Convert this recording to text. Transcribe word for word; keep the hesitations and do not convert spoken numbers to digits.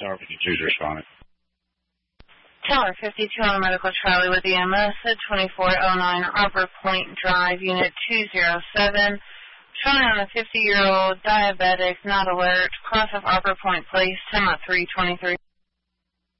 Tower fifty-two is responding. Tower fifty-two on medical Charlie with E M S at twenty-four oh nine Arbor Point Drive, Unit two oh seven. Showing on a fifty-year-old diabetic, not alert, cross of Arbor Point Place, ten oh three twenty-three.